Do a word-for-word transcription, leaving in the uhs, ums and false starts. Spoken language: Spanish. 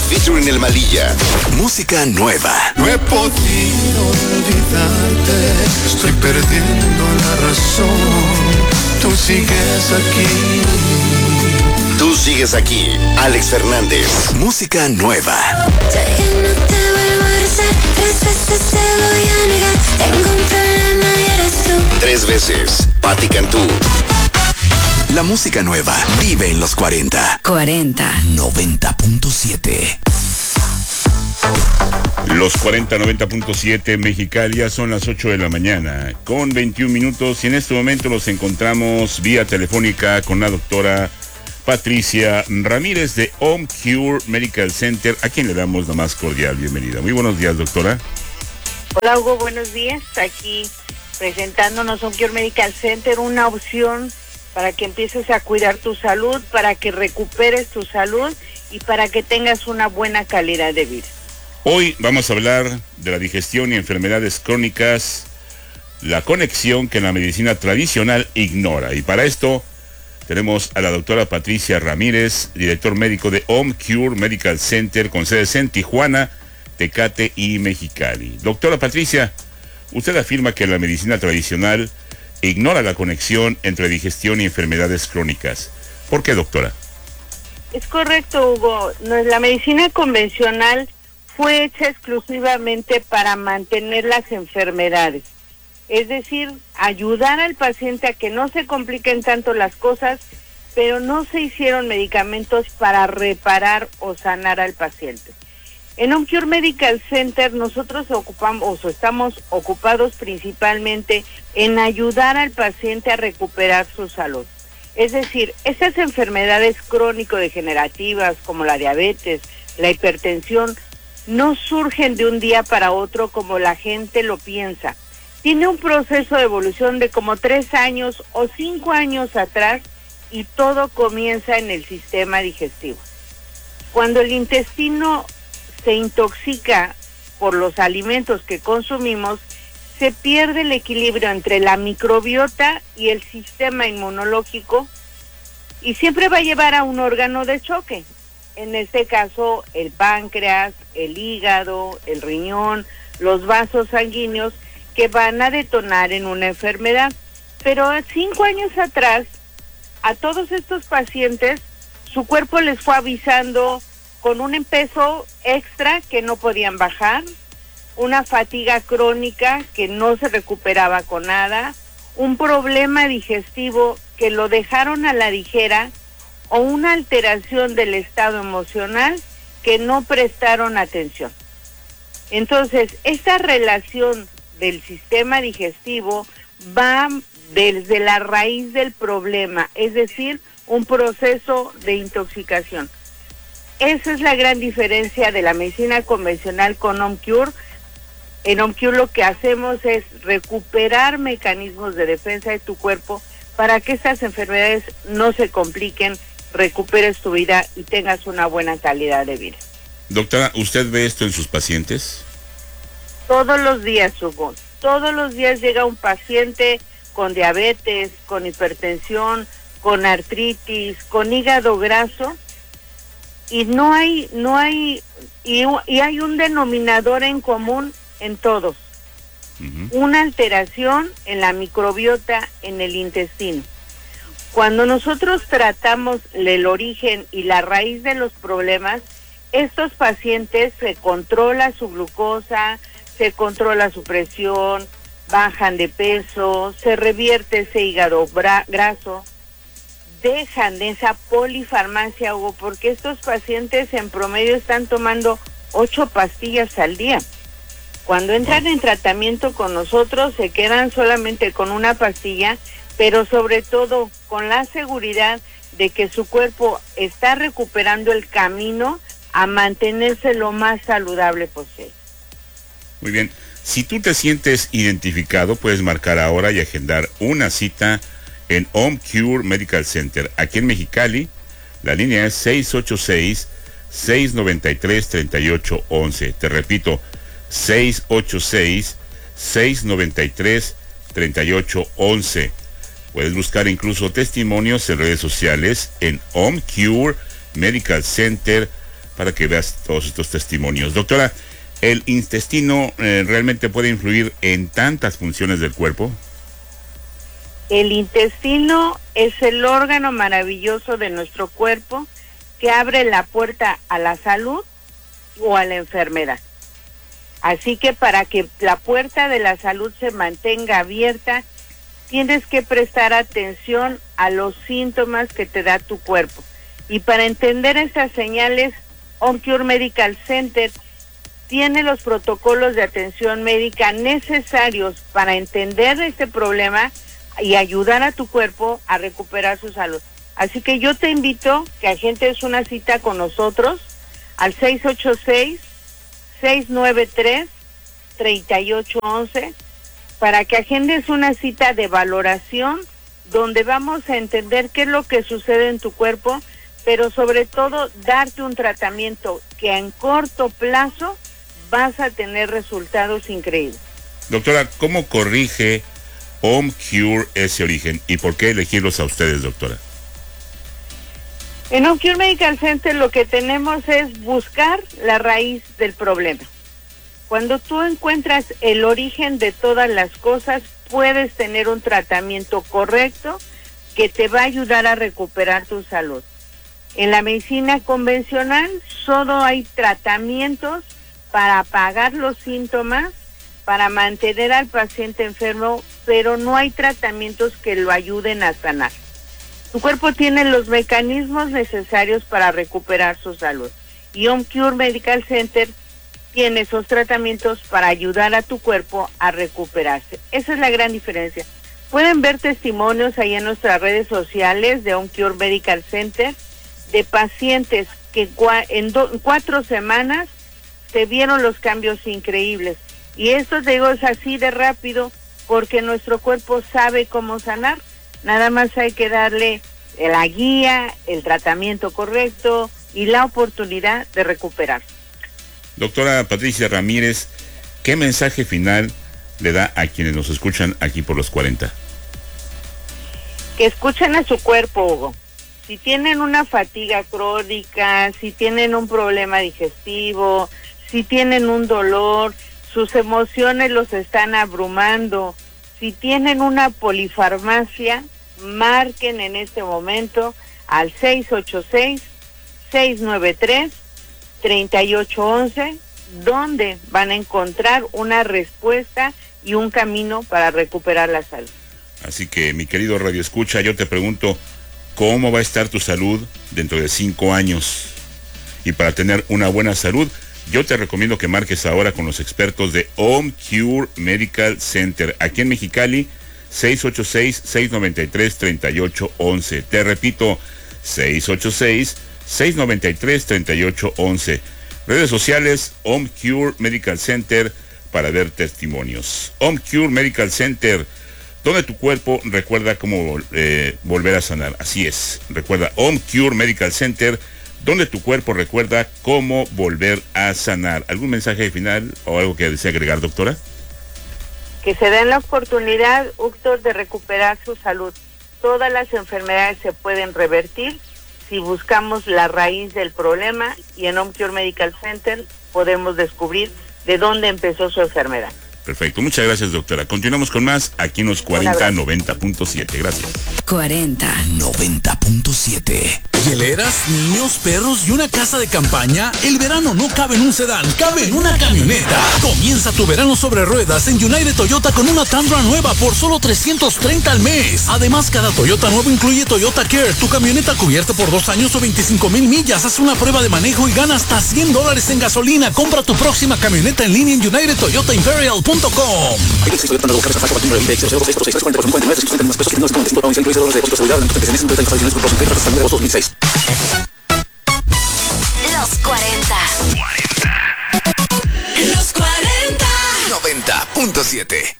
featuring El Malilla. Música nueva. No he podido olvidarte, estoy perdiendo la razón. Tú sigues aquí. Tú sigues aquí. Alex Fernández. Música nueva. Ya que no te vuelvo a rezar, tres veces te voy a negar. Tengo un problema y eres tú. Tres veces. Patti Cantú. La música nueva vive en los cuarenta. cuarenta. noventa punto siete. Los cuarenta noventa punto siete Mexicali, ya son las ocho de la mañana con veintiún minutos y en este momento nos encontramos vía telefónica con la doctora Patricia Ramírez de Home Cure Medical Center, a quien le damos la más cordial bienvenida. Muy buenos días, doctora. Hola, Hugo, buenos días. Aquí presentándonos Home Cure Medical Center, una opción para que empieces a cuidar tu salud, para que recuperes tu salud y para que tengas una buena calidad de vida. Hoy vamos a hablar de la digestión y enfermedades crónicas, la conexión que la medicina tradicional ignora. Y para esto tenemos a la doctora Patricia Ramírez, director médico de Home Cure Medical Center, con sedes en Tijuana, Tecate y Mexicali. Doctora Patricia, usted afirma que la medicina tradicional ignora la conexión entre digestión y enfermedades crónicas. ¿Por qué, doctora? Es correcto, Hugo. No, la medicina convencional fue hecha exclusivamente para mantener las enfermedades. Es decir, ayudar al paciente a que no se compliquen tanto las cosas, pero no se hicieron medicamentos para reparar o sanar al paciente. En Home Cure Medical Center nosotros ocupamos o estamos ocupados principalmente en ayudar al paciente a recuperar su salud. Es decir, estas enfermedades crónico-degenerativas como la diabetes, la hipertensión, no surgen de un día para otro como la gente lo piensa. Tiene un proceso de evolución de como tres años o cinco años atrás y todo comienza en el sistema digestivo. Cuando el intestino se intoxica por los alimentos que consumimos, se pierde el equilibrio entre la microbiota y el sistema inmunológico y siempre va a llevar a un órgano de choque. En este caso, el páncreas, el hígado, el riñón, los vasos sanguíneos que van a detonar en una enfermedad. Pero cinco años atrás, a todos estos pacientes, su cuerpo les fue avisando con un peso extra que no podían bajar, una fatiga crónica que no se recuperaba con nada, un problema digestivo que lo dejaron a la ligera o una alteración del estado emocional que no prestaron atención. Entonces, esta relación del sistema digestivo va desde la raíz del problema, es decir, un proceso de intoxicación. Esa es la gran diferencia de la medicina convencional con Home Cure. En Home Cure lo que hacemos es recuperar mecanismos de defensa de tu cuerpo para que estas enfermedades no se compliquen, recuperes tu vida y tengas una buena calidad de vida. Doctora, ¿usted ve esto en sus pacientes? Todos los días, Hugo. Todos los días llega un paciente con diabetes, con hipertensión, con artritis, con hígado graso, y no hay, no hay, y, y hay un denominador en común en todos. Uh-huh. Una alteración en la microbiota en el intestino. Cuando nosotros tratamos el origen y la raíz de los problemas, estos pacientes se controla su glucosa, se controla su presión, bajan de peso, se revierte ese hígado bra- graso, dejan de esa polifarmacia, Hugo, porque estos pacientes en promedio están tomando ocho pastillas al día. Cuando entran en tratamiento con nosotros se quedan solamente con una pastilla, pero sobre todo con la seguridad de que su cuerpo está recuperando el camino a mantenerse lo más saludable posible. Muy bien. Si tú te sientes identificado, puedes marcar ahora y agendar una cita en Home Cure Medical Center. Aquí en Mexicali, la línea es seis ocho seis, seis nueve tres, tres ocho uno uno. Te repito, seis ocho seis, seis nueve tres, tres ocho uno uno. Puedes buscar incluso testimonios en redes sociales en Home Cure Medical Center para que veas todos estos testimonios. Doctora, ¿el intestino eh, realmente puede influir en tantas funciones del cuerpo? El intestino es el órgano maravilloso de nuestro cuerpo que abre la puerta a la salud o a la enfermedad. Así que para que la puerta de la salud se mantenga abierta, tienes que prestar atención a los síntomas que te da tu cuerpo. Y para entender estas señales, OmCure Medical Center tiene los protocolos de atención médica necesarios para entender este problema y ayudar a tu cuerpo a recuperar su salud. Así que yo te invito que agentes una cita con nosotros al seis ocho seis, seis nueve tres, tres ocho uno uno para que agendes una cita de valoración donde vamos a entender qué es lo que sucede en tu cuerpo, pero sobre todo darte un tratamiento que en corto plazo vas a tener resultados increíbles. Doctora, ¿cómo corrige OmCure ese origen y por qué elegirlos a ustedes, doctora? En OmCure Medical Center lo que tenemos es buscar la raíz del problema. Cuando tú encuentras el origen de todas las cosas, puedes tener un tratamiento correcto que te va a ayudar a recuperar tu salud. En la medicina convencional solo hay tratamientos para apagar los síntomas, para mantener al paciente enfermo, pero no hay tratamientos que lo ayuden a sanar. Tu cuerpo tiene los mecanismos necesarios para recuperar su salud. Y OmCure Medical Center tiene esos tratamientos para ayudar a tu cuerpo a recuperarse. Esa es la gran diferencia. Pueden ver testimonios ahí en nuestras redes sociales de OmCure Medical Center de pacientes que en do, cuatro semanas se vieron los cambios increíbles. Y esto, te digo, es así de rápido porque nuestro cuerpo sabe cómo sanar. Nada más hay que darle la guía, el tratamiento correcto y la oportunidad de recuperar. Doctora Patricia Ramírez, ¿qué mensaje final le da a quienes nos escuchan aquí por los cuarenta? Que escuchen a su cuerpo, Hugo. Si tienen una fatiga crónica, si tienen un problema digestivo, si tienen un dolor, sus emociones los están abrumando, si tienen una polifarmacia, marquen en este momento al seis ocho seis, seis nueve tres, tres ocho uno uno, donde van a encontrar una respuesta y un camino para recuperar la salud. Así que, mi querido Radio Escucha, yo te pregunto, ¿cómo va a estar tu salud dentro de cinco años? Y para tener una buena salud, yo te recomiendo que marques ahora con los expertos de OmCure Medical Center, aquí en Mexicali, seis ocho seis, seis nueve tres, tres ocho uno uno. Te repito, seis ocho seis, seis nueve tres, tres ocho uno uno. Redes sociales, OmCure Medical Center, para ver testimonios. OmCure Medical Center, donde tu cuerpo recuerda cómo eh, volver a sanar. Así es, recuerda, OmCure Medical Center, donde tu cuerpo recuerda cómo volver a sanar. ¿Algún mensaje final o algo que desea agregar, doctora? Que se den la oportunidad, Héctor, de recuperar su salud. Todas las enfermedades se pueden revertir si buscamos la raíz del problema, y en OmCure Medical Center podemos descubrir de dónde empezó su enfermedad. Perfecto, muchas gracias, doctora. Continuamos con más aquí en los cuarenta noventa punto siete. Gracias. cuarenta noventa punto siete. Hieleras, niños, perros y una casa de campaña. El verano no cabe en un sedán, cabe en una camioneta. Comienza tu verano sobre ruedas en United Toyota con una Tundra nueva por solo trescientos treinta al mes. Además, cada Toyota nuevo incluye Toyota Care, tu camioneta cubierta por dos años o veinticinco mil millas. Haz una prueba de manejo y gana hasta cien dólares en gasolina. Compra tu próxima camioneta en línea en united toyota imperial punto com. Los cuarenta. noventa punto siete.